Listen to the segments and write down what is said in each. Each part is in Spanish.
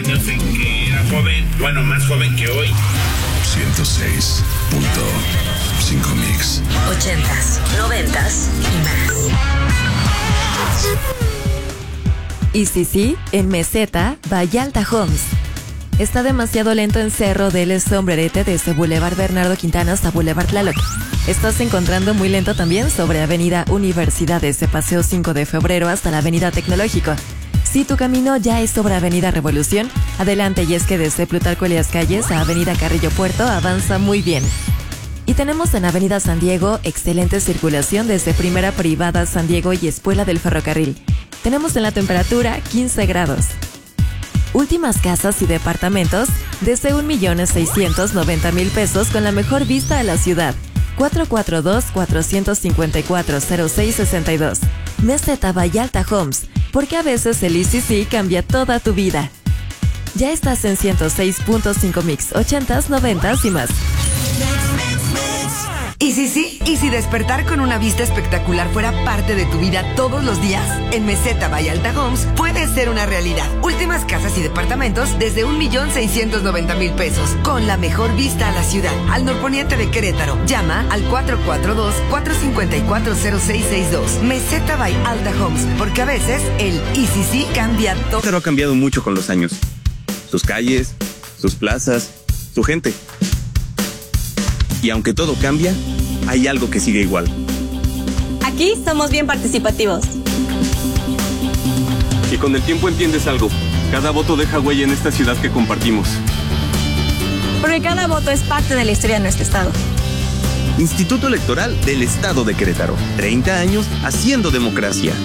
años en que era joven, bueno, más joven que hoy. 106.5 Mix. 80s, 90s y más. Y sí, en Meseta, Vallalta Homes. Está demasiado lento en Cerro del Sombrerete desde Boulevard Bernardo Quintana hasta Boulevard Tlaloc. Estás encontrando muy lento también sobre Avenida Universidad desde Paseo 5 de Febrero hasta la Avenida Tecnológico. Si tu camino ya es sobre Avenida Revolución, adelante, y es que desde Plutarco Elías Calles a Avenida Carrillo Puerto avanza muy bien. Y tenemos en Avenida San Diego excelente circulación desde Primera Privada San Diego y Espuela del Ferrocarril. Tenemos en la temperatura 15 grados. Últimas casas y departamentos desde 1,690,000 pesos con la mejor vista a la ciudad. 442-454-0662. Meseta Vallalta Homes, porque a veces el ECC cambia toda tu vida. Ya estás en 106.5 Mix, 80s, 90s y más. Y si despertar con una vista espectacular fuera parte de tu vida todos los días, en Meseta Vallalta Homes puede ser una realidad. Últimas casas y departamentos desde 1,690,000 pesos, con la mejor vista a la ciudad, al norponiente de Querétaro. Llama al 442-454-0662. Meseta Vallalta Homes, porque a veces el ECC cambia todo. Querétaro ha cambiado mucho con los años. Sus calles, sus plazas, su gente. Y aunque todo cambia, hay algo que sigue igual. Aquí somos bien participativos. Y con el tiempo entiendes algo. Cada voto deja huella en esta ciudad que compartimos. Porque cada voto es parte de la historia de nuestro estado. Instituto Electoral del Estado de Querétaro. 30 años haciendo democracia.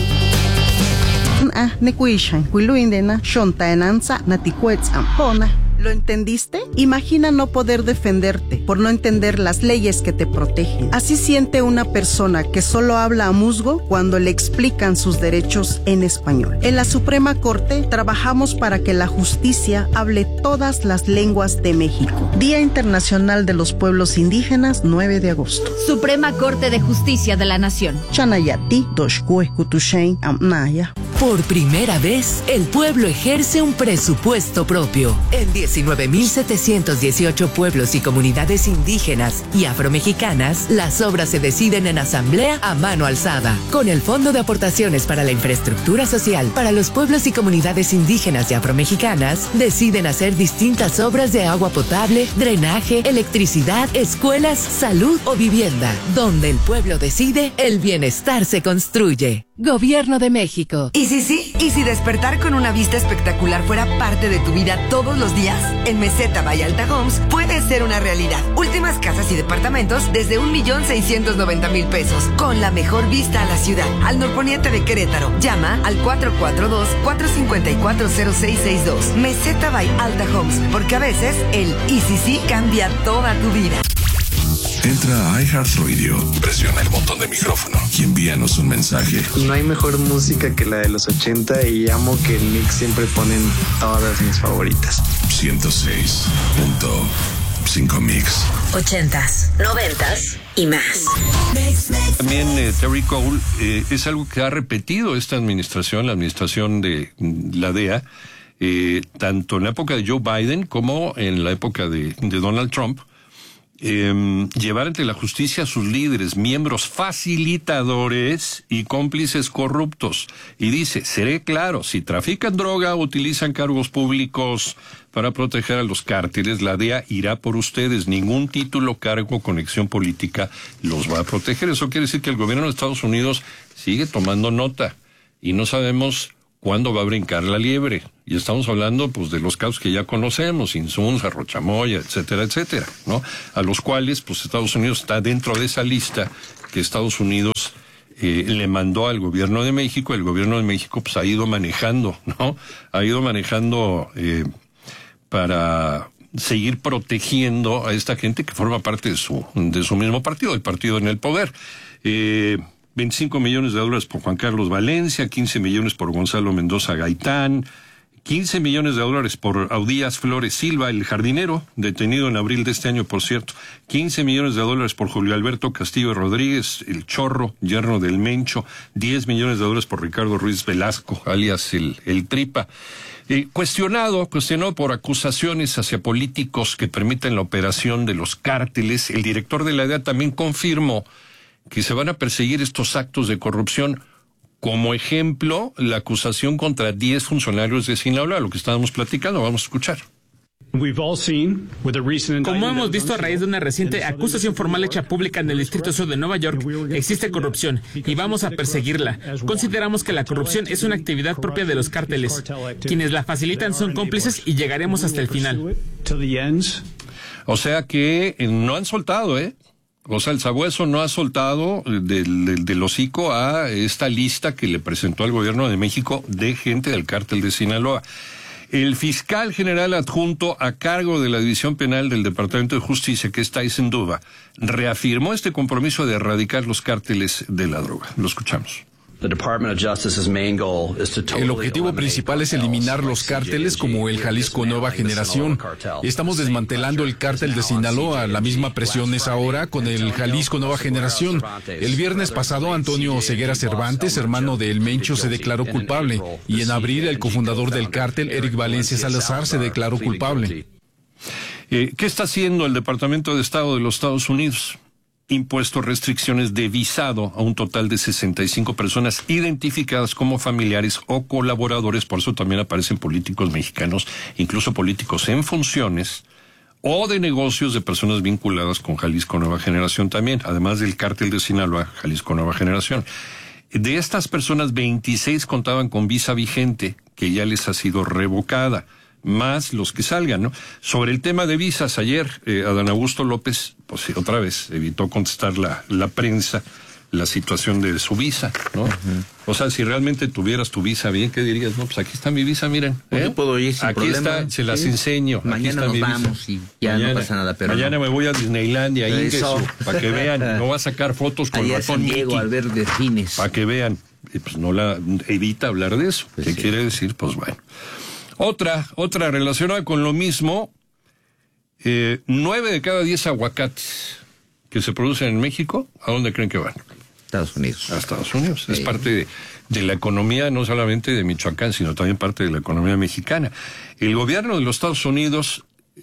¿Lo entendiste? Imagina no poder defenderte por no entender las leyes que te protegen. Así siente una persona que solo habla a musgo cuando le explican sus derechos en español. En la Suprema Corte trabajamos para que la justicia hable todas las lenguas de México. Día Internacional de los Pueblos Indígenas, 9 de agosto. Suprema Corte de Justicia de la Nación. Chanayati, Doshkue, Kutushain, Amnaya. Por primera vez, el pueblo ejerce un presupuesto propio. En 19,718 pueblos y comunidades indígenas y afromexicanas, las obras se deciden en asamblea a mano alzada. Con el Fondo de Aportaciones para la Infraestructura Social para los pueblos y comunidades indígenas y afromexicanas, deciden hacer distintas obras de agua potable, drenaje, electricidad, escuelas, salud o vivienda. Donde el pueblo decide, el bienestar se construye. Gobierno de México. Y si despertar con una vista espectacular fuera parte de tu vida todos los días, en Meseta Vallalta Homes puede ser una realidad. Últimas casas y departamentos desde 1,690,000 pesos, con la mejor vista a la ciudad, al norponiente de Querétaro. Llama al 442-454-0662. Meseta Vallalta Homes, porque a veces el ECC cambia toda tu vida. Entra a iHeartRadio, presiona el botón de micrófono y envíanos un mensaje. No hay mejor música que la de los 80 y amo que en Mix siempre ponen todas mis favoritas. 106.5 Mix. 80s, 90s y más. También Terry Cole es algo que ha repetido esta administración, la administración de la DEA, tanto en la época de Joe Biden como en la época de Donald Trump. Llevar ante la justicia a sus líderes, miembros facilitadores y cómplices corruptos. Y dice, seré claro, si trafican droga o utilizan cargos públicos para proteger a los cárteles, la DEA irá por ustedes. Ningún título, cargo, conexión política los va a proteger. Eso quiere decir que el gobierno de Estados Unidos sigue tomando nota y no sabemos cuándo va a brincar la liebre. Y estamos hablando, pues, de los casos que ya conocemos, Insunza, Rochamoya, etcétera, etcétera, ¿no? A los cuales, pues, Estados Unidos está dentro de esa lista que Estados Unidos le mandó al gobierno de México. El gobierno de México, pues, ha ido manejando, ¿no? Ha ido manejando para seguir protegiendo a esta gente que forma parte de su mismo partido, el partido en el poder. 25 millones de dólares por Juan Carlos Valencia, 15 millones por Gonzalo Mendoza Gaitán, $15 millones por Audías Flores Silva, el jardinero, detenido en abril de este año, por cierto. $15 millones por Julio Alberto Castillo Rodríguez, el Chorro, yerno del Mencho. $10 millones por Ricardo Ruiz Velasco, alias el Tripa. Cuestionado por acusaciones hacia políticos que permiten la operación de los cárteles, el director de la DEA también confirmó que se van a perseguir estos actos de corrupción. Como ejemplo, la acusación contra 10 funcionarios de Sinaloa, lo que estábamos platicando, vamos a escuchar. Como hemos visto a raíz de una reciente acusación formal hecha pública en el Distrito Sur de Nueva York, existe corrupción y vamos a perseguirla. Consideramos que la corrupción es una actividad propia de los cárteles. Quienes la facilitan son cómplices y llegaremos hasta el final. O sea que no han soltado, O sea, el sabueso no ha soltado del hocico a esta lista que le presentó al gobierno de México de gente del cártel de Sinaloa. El fiscal general adjunto a cargo de la División Penal del Departamento de Justicia, que es Tyson Duba, reafirmó este compromiso de erradicar los cárteles de la droga. Lo escuchamos. El objetivo principal es eliminar los cárteles como el Jalisco Nueva Generación. Estamos desmantelando el cártel de Sinaloa. La misma presión es ahora con el Jalisco Nueva Generación. El viernes pasado, Antonio Ceguera Cervantes, hermano de El Mencho, se declaró culpable. Y en abril, el cofundador del cártel, Eric Valencia Salazar, se declaró culpable. ¿Qué está haciendo el Departamento de Estado de los Estados Unidos? Impuesto restricciones de visado a un total de 65 personas identificadas como familiares o colaboradores. Por eso también aparecen políticos mexicanos, incluso políticos en funciones o de negocios de personas vinculadas con Jalisco Nueva Generación también, además del cártel de Sinaloa, Jalisco Nueva Generación. De estas personas, 26 contaban con visa vigente, que ya les ha sido revocada, más los que salgan, ¿no? Sobre el tema de visas, ayer Adán Augusto López, pues sí, otra vez evitó contestar la prensa la situación de su visa, ¿no? O sea, si realmente tuvieras tu visa bien, ¿qué dirías? No, pues aquí está mi visa, miren. Yo puedo ir sin aquí problema. Está, se las enseño. Mañana nos vamos y ya mañana, no pasa nada. Pero mañana me voy a Disneylandia, para que vean. No voy a sacar fotos con ratón San Diego Mickey, al ver delfines. Para que vean. Y pues no evita hablar de eso. Pues ¿qué quiere decir? Pues bueno. Otra relacionada con lo mismo, 9 de cada 10 aguacates que se producen en México, ¿a dónde creen que van? Estados Unidos. A Estados Unidos. Sí. Es parte de la economía, no solamente de Michoacán, sino también parte de la economía mexicana. El gobierno de los Estados Unidos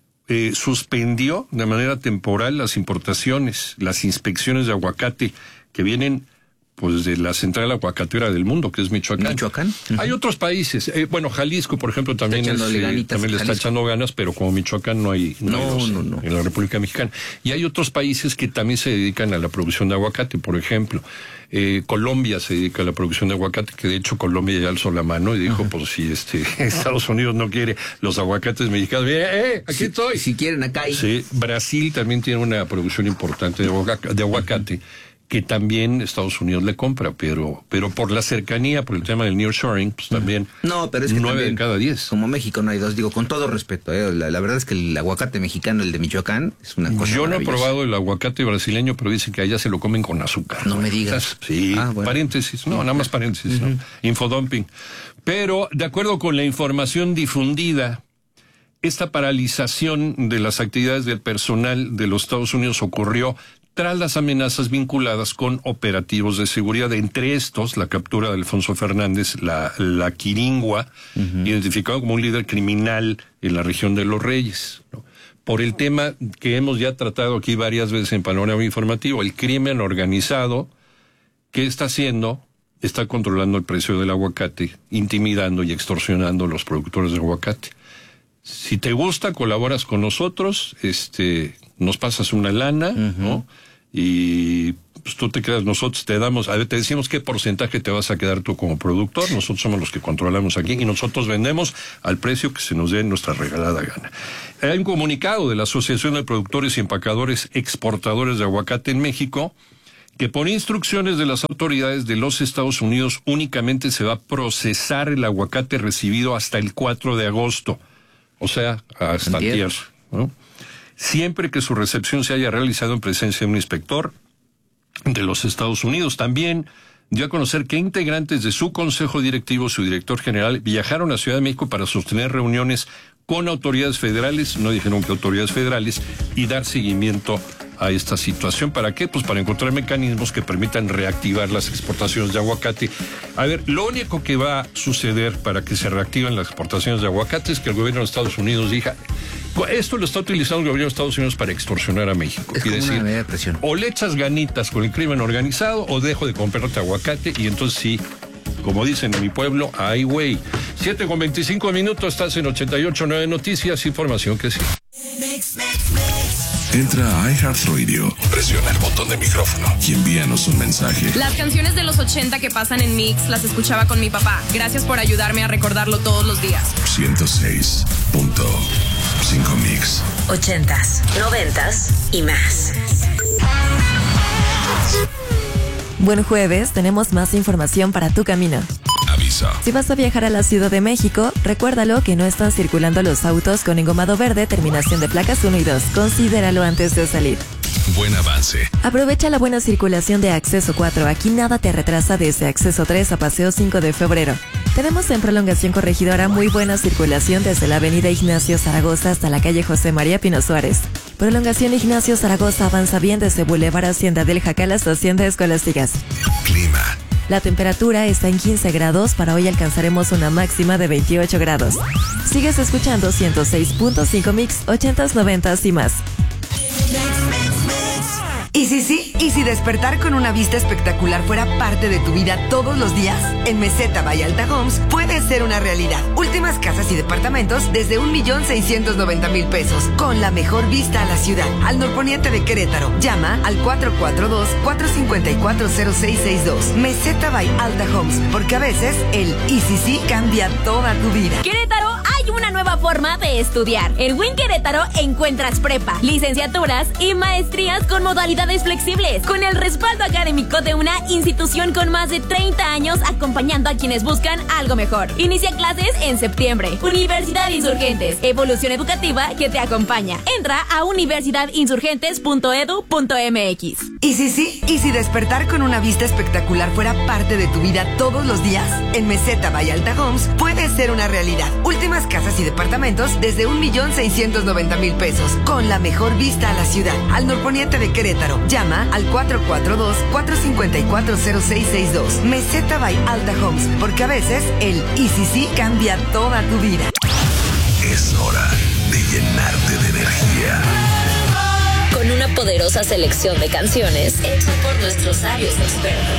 suspendió de manera temporal las importaciones, las inspecciones de aguacate que vienen pues de la central aguacatera del mundo, que es Michoacán. Hay otros países, Jalisco, por ejemplo, también le está echando ganas, pero como Michoacán no hay en la República Mexicana. Y hay otros países que también se dedican a la producción de aguacate, por ejemplo. Colombia se dedica a la producción de aguacate, que de hecho Colombia ya alzó la mano y dijo, pues si Estados Unidos no quiere los aguacates mexicanos, aquí estoy. Si quieren acá hay. Sí, Brasil también tiene una producción importante de aguacate, que también Estados Unidos le compra, pero por la cercanía, por el tema del nearshoring, pues también. No, pero es que 9 de cada 10. Como México no hay dos, digo, con todo respeto, la verdad es que el aguacate mexicano, el de Michoacán, es una cosa Yo no he probado el aguacate brasileño, pero dicen que allá se lo comen con azúcar. No me digas. Sí, bueno. Paréntesis, nada más paréntesis, ¿no? Infodumping. Pero, de acuerdo con la información difundida, esta paralización de las actividades del personal de los Estados Unidos ocurrió tras las amenazas vinculadas con operativos de seguridad, entre estos la captura de Alfonso Fernández, la Quiringua, identificado como un líder criminal en la región de Los Reyes, ¿no? Por el tema que hemos ya tratado aquí varias veces en Panorama Informativo, el crimen organizado, ¿qué está haciendo? Está controlando el precio del aguacate, intimidando y extorsionando a los productores de aguacate. Si te gusta, colaboras con nosotros, nos pasas una lana, ¿no? Y pues tú te quedas, nosotros te decimos qué porcentaje te vas a quedar tú como productor, nosotros somos los que controlamos aquí y nosotros vendemos al precio que se nos dé nuestra regalada gana. Hay un comunicado de la Asociación de Productores y Empacadores Exportadores de Aguacate en México que por instrucciones de las autoridades de los Estados Unidos únicamente se va a procesar el aguacate recibido hasta el 4 de agosto. O sea, hasta antier, ¿no? Siempre que su recepción se haya realizado en presencia de un inspector de los Estados Unidos. También dio a conocer que integrantes de su consejo directivo, su director general, viajaron a Ciudad de México para sostener reuniones con autoridades federales, no dijeron que autoridades federales, y dar seguimiento a esta situación. ¿Para qué? Pues para encontrar mecanismos que permitan reactivar las exportaciones de aguacate. A ver, lo único que va a suceder para que se reactiven las exportaciones de aguacate es que el gobierno de Estados Unidos diga, esto lo está utilizando el gobierno de Estados Unidos para extorsionar a México. Es como una medida de presión. O le echas ganitas con el crimen organizado o dejo de comprarte aguacate, y entonces sí, como dicen en mi pueblo, ay güey. 7:25, estás en 88.9 Noticias, información que sí. Entra a iHeartRadio, presiona el botón de micrófono y envíanos un mensaje. Las canciones de los 80 que pasan en Mix las escuchaba con mi papá. Gracias por ayudarme a recordarlo todos los días. 106.5 Mix. 80s, 90s y más. Buen jueves, tenemos más información para tu camino. Aviso. Si vas a viajar a la Ciudad de México, recuérdalo que no están circulando los autos con engomado verde, terminación de placas 1 y 2. Considéralo antes de salir. Buen avance. Aprovecha la buena circulación de Acceso 4. Aquí nada te retrasa desde Acceso 3 a Paseo 5 de febrero. Tenemos en Prolongación Corregidora muy buena circulación desde la avenida Ignacio Zaragoza hasta la calle José María Pino Suárez. Prolongación Ignacio Zaragoza avanza bien desde Boulevard Hacienda del Jacal hasta Hacienda Escolásticas. Clima. La temperatura está en 15 grados, para hoy alcanzaremos una máxima de 28 grados. Sigues escuchando 106.5 Mix, 80s, 90s y más. ¿Y si despertar con una vista espectacular fuera parte de tu vida todos los días? En Meseta by Alta Homes puede ser una realidad. Últimas casas y departamentos desde 1,690,000 pesos, con la mejor vista a la ciudad, al norponiente de Querétaro. Llama al 442-454-0662. Meseta by Alta Homes, porque a veces el ¿y si cambia toda tu vida? Querétaro, hay una nueva forma de estudiar. En WIN Querétaro encuentras prepa, licenciaturas y maestrías con modalidades flexibles, con el respaldo académico de una institución con más de 30 años acompañando a quienes buscan algo mejor. Inicia clases en septiembre. Universidad Insurgentes, evolución educativa que te acompaña. Entra a universidadinsurgentes.edu.mx. ¿Y si despertar con una vista espectacular fuera parte de tu vida todos los días? En Meseta by Alta Homes puede ser una realidad. Últimas casas y departamentos desde 1,690,000 pesos, con la mejor vista a la ciudad, al norponiente de Querétaro. Llama al 442-454-0662. Meseta by Alta Homes, porque a veces el ¿y si cambia toda tu vida? Es hora de llenarte de energía. Con una poderosa selección de canciones hecha por nuestros sabios expertos.